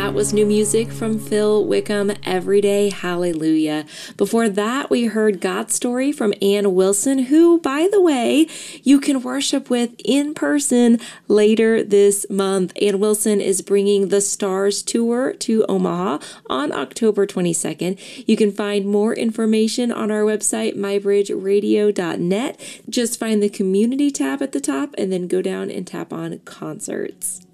that was new music from Phil Wickham, Everyday Hallelujah. Before that, we heard God's Story from Ann Wilson, who, by the way, you can worship with in person later this month. Ann Wilson is bringing the Stars Tour to Omaha on October 22nd. You can find more information on our website, mybridgeradio.net. Just find the community tab at the top and then go down and tap on concerts.